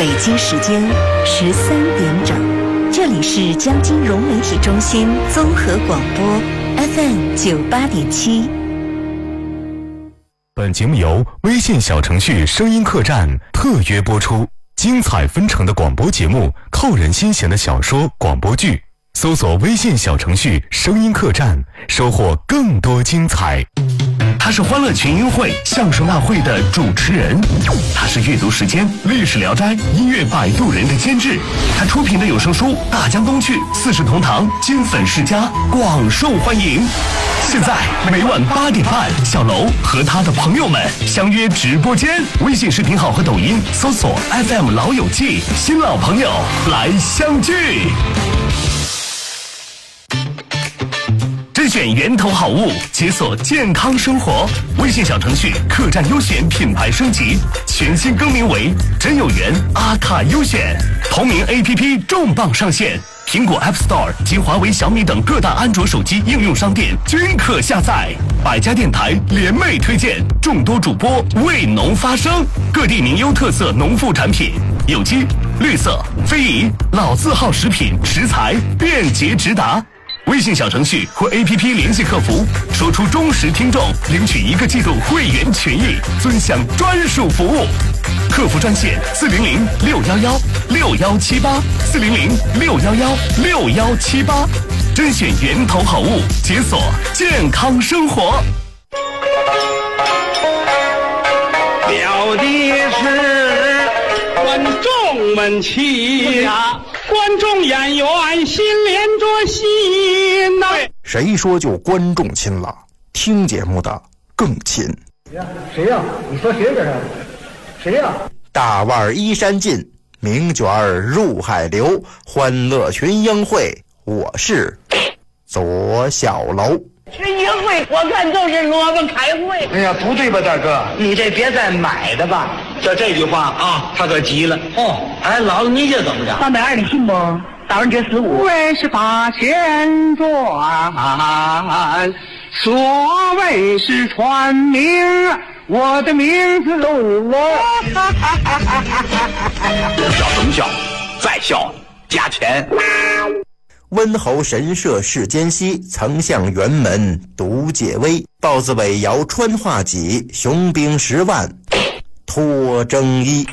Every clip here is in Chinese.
北京时间13点整，这里是江金融媒体中心综合广播 FM 98.7。 本节目由微信小程序声音客栈特约播出，精彩纷呈的广播节目，扣人心弦的小说广播剧，搜索微信小程序声音客栈，收获更多精彩。他是欢乐群英会相声大会的主持人，他是阅读时间历史聊斋音乐摆渡人的监制，他出品的有声书《大江东去》四世同堂金粉世家广受欢迎。现在每晚8点半，小楼和他的朋友们相约直播间，微信视频号和抖音搜索 FM 老友记，新老朋友来相聚。甄选源头好物，解锁健康生活。微信小程序客栈优选品牌升级，全新更名为真有缘阿卡优选。同名 APP 重磅上线，苹果 App Store 及华为、小米等各大安卓手机应用商店均可下载。百家电台联袂推荐，众多主播为农发声，各地名优特色农副产品，有机、绿色、非遗、老字号食品食材便捷直达。微信小程序或 APP 联系客服，说出忠实听众，领取1个季度会员权益，尊享专属服务。客服专线400-611-6178，400-611-6178，甄选源头好物，解锁健康生活。 表的是观众们亲呀，观众演员心连着心呐。 谁说就观众亲了？听节目的更亲。 谁呀？你说谁这是？谁呀？ 大腕依山尽，名卷入海流，欢乐群英会，我是左小楼。 群英会我看就是萝卜开会。 哎呀，不对吧，大哥？ 你这别再买的吧。 这句话啊，他可急了。 哎，姥姥你这怎么着？320的信不？大人这45。 为是八千转，所谓是传名，我的名字笑什么笑？再笑加钱。 温侯神社世间稀，曾向辕门独解危。豹子尾摇穿画戟，雄兵10万脱征衣。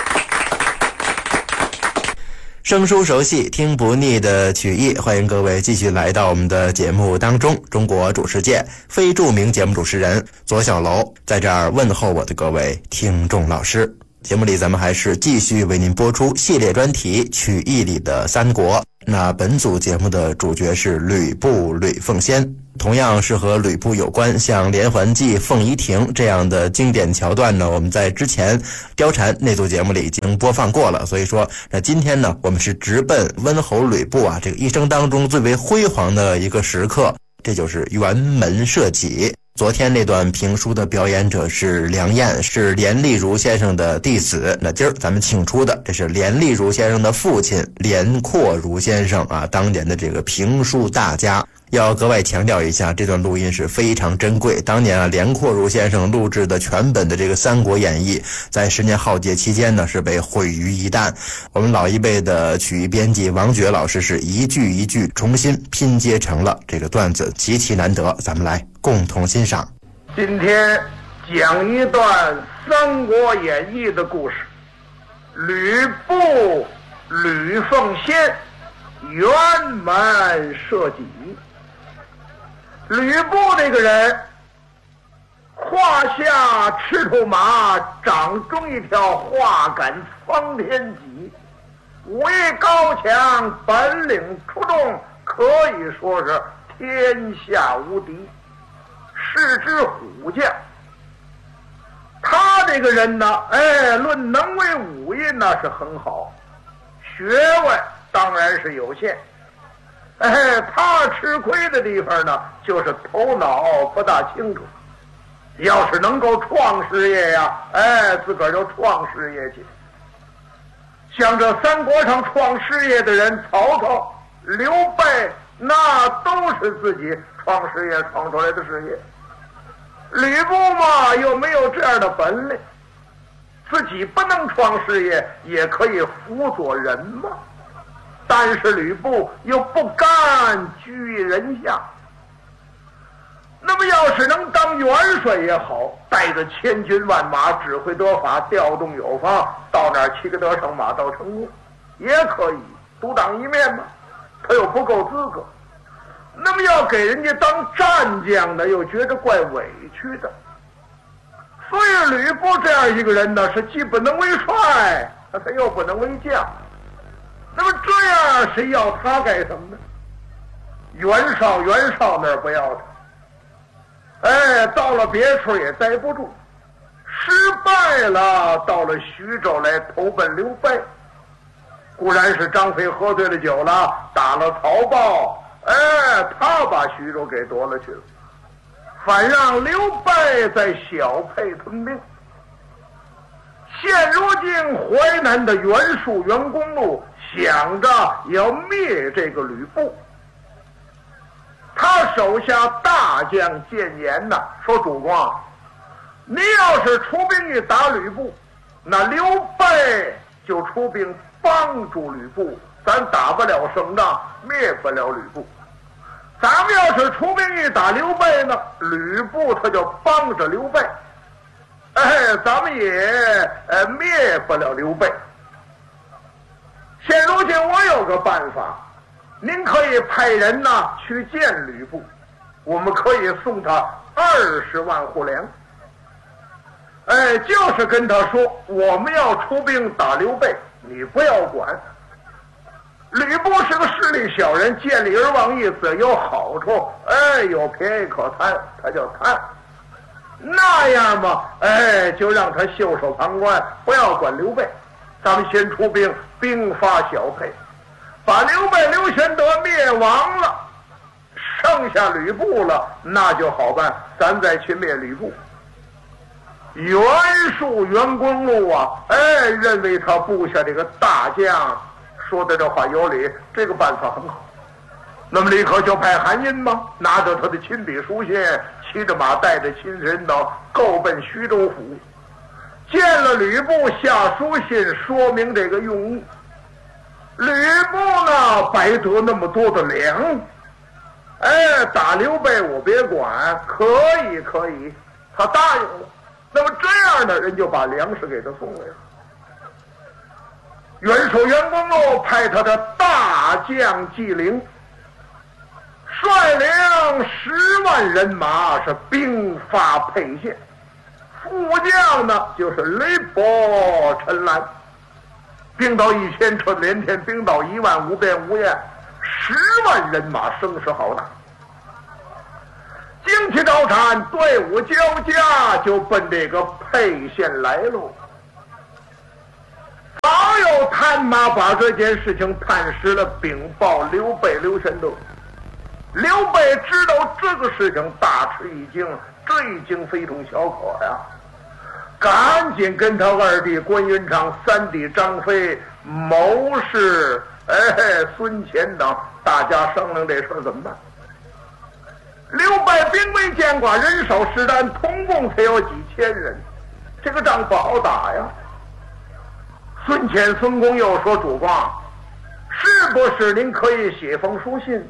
生疏熟悉，听不腻的曲艺，欢迎各位继续来到我们的节目当中。中国主持界非著名节目主持人左小楼在这儿问候我的各位听众老师。节目里咱们还是继续为您播出系列专题曲艺里的三国。那本组节目的主角是吕布吕奉先，同样是和吕布有关，像连环计、凤仪亭这样的经典桥段呢，我们在之前貂蝉那组节目里已经播放过了。所以说那今天呢，我们是直奔温侯吕布啊这个一生当中最为辉煌的一个时刻，这就是辕门射戟。昨天那段评书的表演者是梁燕，是连丽如先生的弟子。那今儿咱们请出的这是连丽如先生的父亲连阔如先生啊，当年的这个评书大家。要格外强调一下，这段录音是非常珍贵。当年啊，连阔如先生录制的全本的这个《三国演义》，在10年浩劫期间呢，是被毁于一旦。我们老一辈的曲艺编辑王觉老师是一句一句重新拼接成了这个段子，极其难得。咱们来共同欣赏。 今天讲一段《三国演义》的故事。吕布吕奉先辕门射戟。吕布这个人胯下赤兔马，掌中一条画杆苍天戟，武艺高强，本领出众，可以说是天下无敌，是之虎将。他这个人呢，论能为武艺那是很好，学问当然是有限。他吃亏的地方呢，就是头脑不大清楚。要是能够创事业呀，自个儿就创事业去。像这三国上创事业的人，曹操、刘备，那都是自己创事业创出来的事业。吕布嘛，又没有这样的本领。 自己不能创事业，也可以辅佐人嘛。但是吕布又不甘居于人下，那么要是能当元帅也好，带着千军万马，指挥得法，调动有方，到那儿骑个得胜，马到成功，也可以独当一面嘛。他又不够资格，那么要给人家当战将呢，又觉得怪委屈的。所以吕布这样一个人呢，是既不能为帅，他又不能为将。那么这样谁要他干什么呢？袁绍那儿不要他，到了别处也待不住，失败了，到了徐州来投奔刘备。固然是张飞喝醉了酒了，打了曹豹，他把徐州给夺了去了，反让刘备在小沛屯兵。现如今淮南的袁术、袁公路想着要灭这个吕布，他手下大将谏言呐，说主公，你要是出兵去打吕布，那刘备就出兵帮助吕布，咱打不了胜仗，灭不了吕布。咱们要是出兵去打刘备呢，吕布他就帮着刘备，咱们也灭不了刘备。现如今我有个办法，您可以派人呢去见吕布，我们可以送他20万户粮。就是跟他说，我们要出兵打刘备，你不要管。吕布是个势利小人，见利而忘义，自有好处，有便宜可贪，他就贪。那样嘛，就让他袖手旁观，不要管刘备。咱们先出兵，兵发小沛，把刘备、刘玄德灭亡了，剩下吕布了，那就好办，咱再去灭吕布。袁术、袁公路啊，认为他部下这个大将说的这话有理，这个办法很好。那么立刻就派韩殷嘛，拿着他的亲笔书信，骑着马，带着亲人到够奔徐州府，见了吕布，下书信说明这个用意。吕布呢，白得那么多的粮，打刘备我别管，可以，他答应了。那么这样呢，人就把粮食给他送来了。袁术、袁公路派他的大将纪灵，率领10万人马，是兵发沛县。副将呢，就是雷伯、陈兰，兵到1000，车连天，兵到1万，无边无沿，10万人马，声势浩大。旌旗招展，队伍交加，就奔这个沛县来喽。早有探马把这件事情探实了，禀报刘备、刘玄德。刘备知道这个事情，大吃一惊，这已经非同小可呀！赶紧跟他二弟关云长、三弟张飞、谋士孙乾等大家商量这事怎么办。刘备兵微将寡，人少势单，统共才有几千人，这个仗不好打呀。孙乾、孙公又说：“主公，是不是您可以写封书信？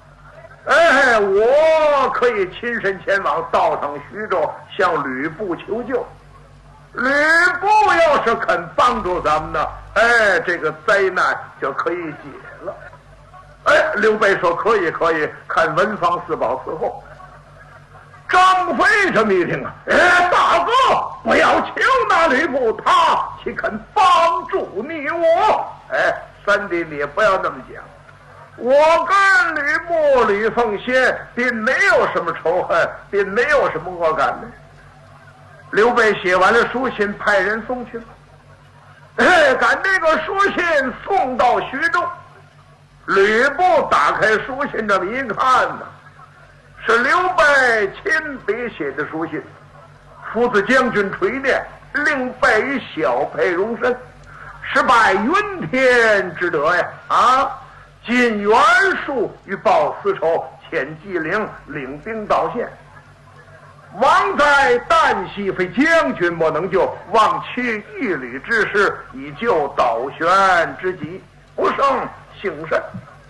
我可以亲身前往道场徐州，向吕布求救。吕布要是肯帮助咱们呢，这个灾难就可以解了。”刘备说：“可以，看文房四宝伺候。”张飞这么一听啊，大哥，不要求那吕布，他岂肯帮助你我？三弟，你也不要那么讲，我跟吕布、吕奉先并没有什么仇恨，并没有什么恶感的。刘备写完了书信，派人送去了。赶这个书信送到徐州，吕布打开书信这么一看呢，是刘备亲笔写的书信，夫子将军垂念，令备于小沛容身，实拜云天之德呀！今袁术欲报私仇，遣纪灵领兵到县。 王在旦夕，非将军莫能救，望其一旅之事，以救倒悬之急，不胜幸甚。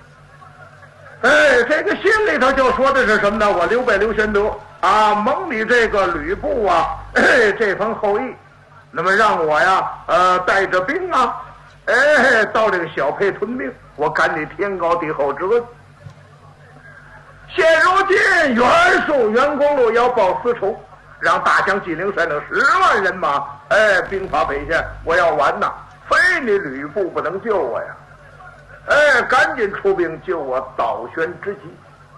这个信里头就说的是什么呢？我刘备刘玄德啊，蒙你这个吕布啊，这封厚意，那么让我呀，带着兵啊，到这个小沛屯兵，我赶你天高地厚之恩。现如今袁术袁公路要报私仇，让大将纪灵率领10万人马，兵发沛县，我要完呐！非你吕布不能救我呀！赶紧出兵救我倒悬之急。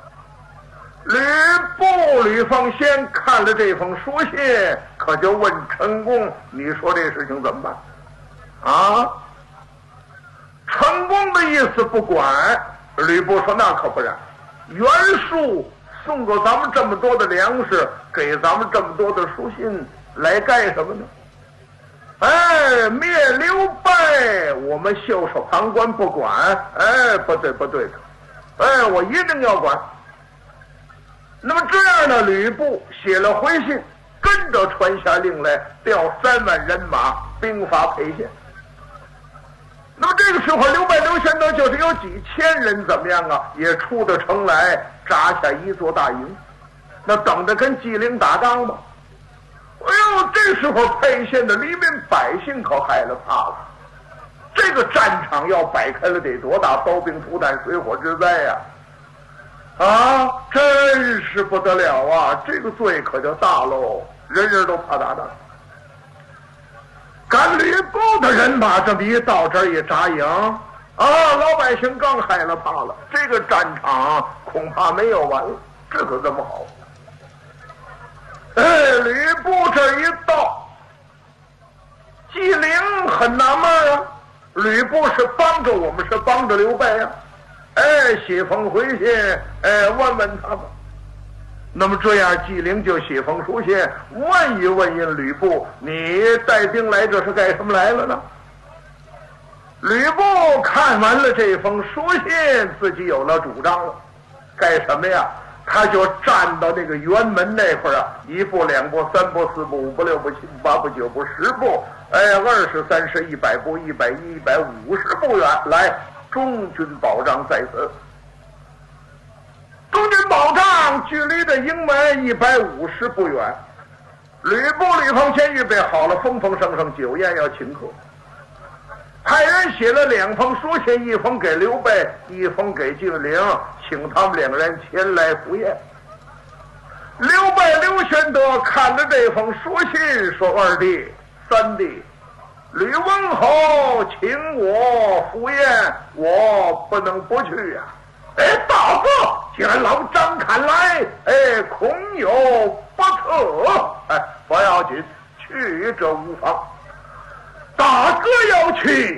吕奉先看了这封书信，可就问陈宫：“你说这事情怎么办？”啊，陈宫的意思不管。吕布说：“那可不然。袁术送给咱们这么多的粮食，给咱们这么多的书信，来干什么呢？灭刘备，我们袖手旁观不管。不对的，我一定要管。那么这样呢，吕布写了回信，跟着传下令来，调3万人马，兵发沛县。那么这个时候，刘备刘玄德就是有几千人，怎么样啊？也出到城来，扎下一座大营，那等着跟纪灵打仗吧。这时候沛县的黎民百姓可害了怕了。这个战场要摆开了，得多大刀兵涂弹水火之灾呀！真是不得了啊！这个罪可就大喽，人人都怕打仗。赶吕布的人马这么一到这儿一扎营，老百姓更害了怕了。这个战场恐怕没有完了，这可这么好。吕布这一到，纪灵很纳闷啊，吕布是帮着我们，是帮着刘备啊。写封回信，问问他吧。那么这样，纪灵就写封书信，问一吕布：你带兵来这是干什么来了呢？吕布看完了这封书信，自己有了主张了，干什么呀？他就站到那个辕门那块啊，1步2步3步4步5步6步7步8步9步10步，20、30、100步110、150步远，来，中军保障在此。中军保障距离的营门150步远。吕奉先预备好了丰丰盛盛酒宴要请客，派人写了2封书信，一封给刘备，一封给纪灵，请他们2人前来赴宴。刘备刘玄德看着这封书信，说：“二弟、三弟，吕文侯请我赴宴，我不能不去呀。大哥，既然老张看来，恐有不测。不要紧，去这无妨。大哥要去，